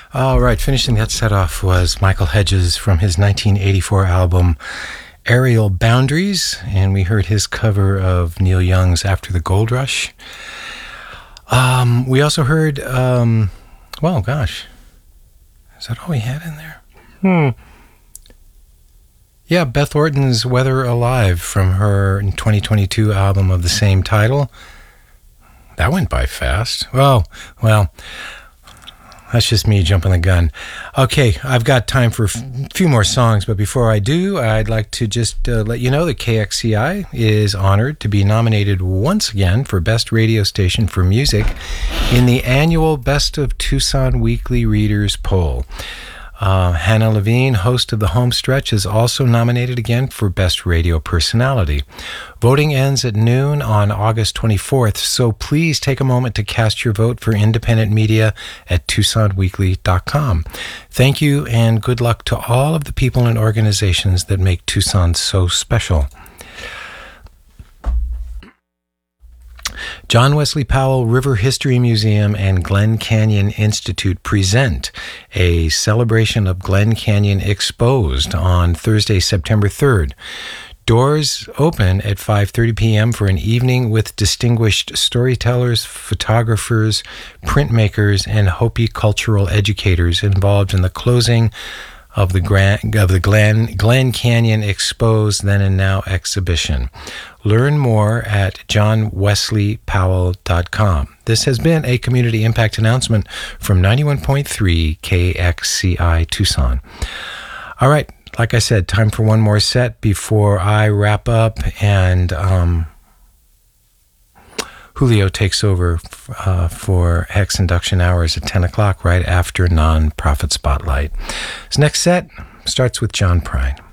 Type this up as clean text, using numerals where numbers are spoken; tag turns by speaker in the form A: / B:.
A: All right, finishing that set off was Michael Hedges from his 1984 album Aerial Boundaries, and we heard his cover of Neil Young's After the Gold Rush. We also heard, well, gosh, is that all we had in there? Yeah, Beth Orton's Weather Alive from her 2022 album of the same title. That went by fast. Oh, well, that's just me jumping the gun. Okay, I've got time for a few more songs, but before I do, I'd like to just let you know that KXCI is honored to be nominated once again for Best Radio Station for Music in the annual Best of Tucson Weekly Readers Poll. Hannah Levine, host of The Home Stretch, is also nominated again for Best Radio Personality. Voting ends at noon on August 24th, so please take a moment to cast your vote for independent media at TucsonWeekly.com. Thank you, and good luck to all of the people and organizations that make Tucson so special. John Wesley Powell River History Museum and Glen Canyon Institute present a celebration of Glen Canyon Exposed on Thursday, September 3rd. Doors open at 5:30 p.m. for an evening with distinguished storytellers, photographers, printmakers, and Hopi cultural educators involved in the closing of the Glen Canyon Exposed Then and Now exhibition. Learn more at johnwesleypowell.com. This has been a community impact announcement from 91.3 KXCI Tucson. All right, like I said, time for one more set before I wrap up, and Julio takes over for Hex Induction Hours at 10 o'clock right after Nonprofit Spotlight. This next set starts with John Prine.